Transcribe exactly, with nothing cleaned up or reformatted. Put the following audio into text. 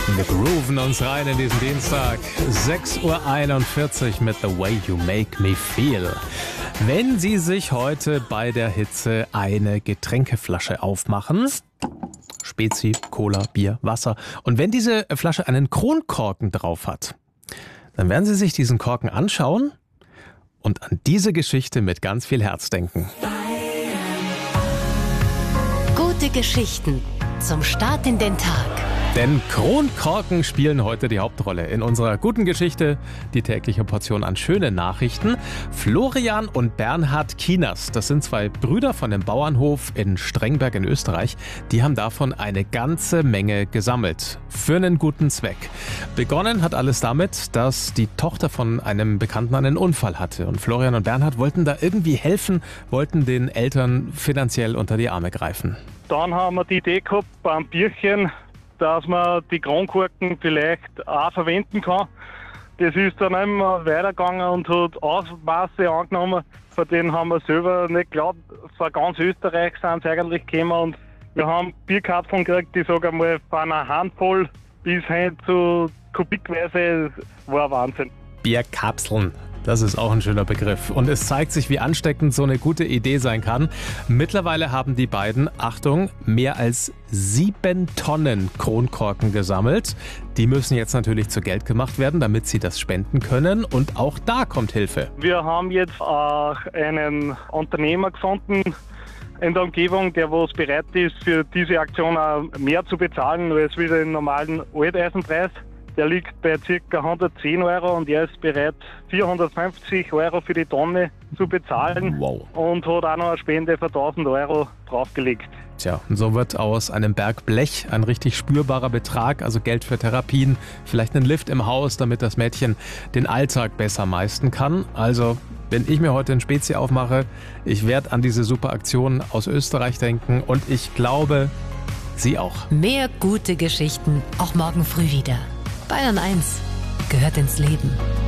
Wir grooven uns rein in diesen Dienstag. sechs Uhr einundvierzig mit The Way You Make Me Feel. Wenn Sie sich heute bei der Hitze eine Getränkeflasche aufmachen, Spezi, Cola, Bier, Wasser, und wenn diese Flasche einen Kronkorken drauf hat, dann werden Sie sich diesen Korken anschauen und an diese Geschichte mit ganz viel Herz denken. Gute Geschichten zum Start in den Tag. Denn Kronkorken spielen heute die Hauptrolle in unserer guten Geschichte, die tägliche Portion an schönen Nachrichten. Florian und Bernhard Kieners, das sind zwei Brüder von dem Bauernhof in Strengberg in Österreich, die haben davon eine ganze Menge gesammelt. Für einen guten Zweck. Begonnen hat alles damit, dass die Tochter von einem Bekannten einen Unfall hatte. Und Florian und Bernhard wollten da irgendwie helfen, wollten den Eltern finanziell unter die Arme greifen. Dann haben wir die Idee gehabt beim Bierchen, dass man die Kronkorken vielleicht auch verwenden kann. Das ist dann immer weitergegangen und hat Ausmaße angenommen, von denen haben wir selber nicht geglaubt. Von ganz Österreich sind sie eigentlich gekommen und wir haben Bierkarpfen gekriegt, die sage einmal von einer Handvoll bis hin zu kubikweise, war Wahnsinn. Bierkapseln. Das ist auch ein schöner Begriff. Und es zeigt sich, wie ansteckend so eine gute Idee sein kann. Mittlerweile haben die beiden, Achtung, mehr als sieben Tonnen Kronkorken gesammelt. Die müssen jetzt natürlich zu Geld gemacht werden, damit sie das spenden können. Und auch da kommt Hilfe. Wir haben jetzt auch einen Unternehmer gefunden in der Umgebung, der was bereit ist, für diese Aktion auch mehr zu bezahlen als wieder den normalen Alteisenpreis. Der liegt bei ca. hundertzehn Euro und er ist bereit, vierhundertfünfzig Euro für die Tonne zu bezahlen. Wow. Und hat auch noch eine Spende für tausend Euro draufgelegt. Tja, und so wird aus einem Berg Blech ein richtig spürbarer Betrag, also Geld für Therapien, vielleicht einen Lift im Haus, damit das Mädchen den Alltag besser meistern kann. Also, wenn ich mir heute ein Spezi aufmache, ich werde an diese super Aktion aus Österreich denken und ich glaube, Sie auch. Mehr gute Geschichten auch morgen früh wieder. Bayern eins gehört ins Leben.